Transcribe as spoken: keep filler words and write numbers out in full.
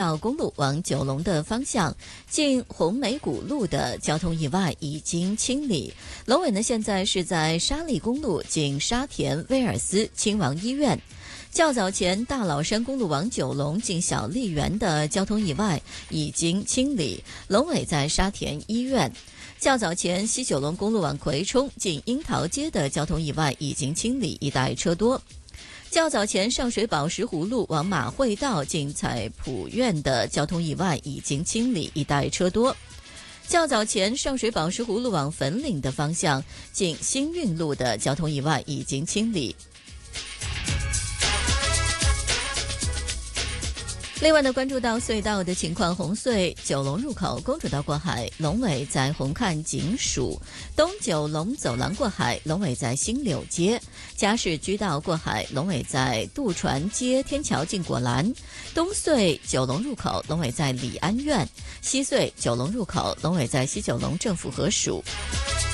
道公路往九龙的方向，进红梅谷路的交通意外已经清理。龙尾呢，现在是在沙砾公路进沙田威尔斯亲王医院。较早前大老山公路往九龙进小丽园的交通意外已经清理，龙尾在沙田医院。较早前西九龙公路往葵涌进樱桃街的交通意外已经清理，一带车多。较早前上水宝石湖路往马会道进彩浦苑的交通意外已经清理，一带车多。较早前上水宝石湖路往粉岭的方向进新运路的交通意外已经清理。另外呢，关注到隧道的情况，红隧九龙入口公主道过海，龙尾在红磡警署；东九龙走廊过海，龙尾在新柳街；嘉士居道过海，龙尾在渡船街天桥进果栏；东隧九龙入口，龙尾在礼安苑；西隧九龙入口，龙尾在西九龙政府合署。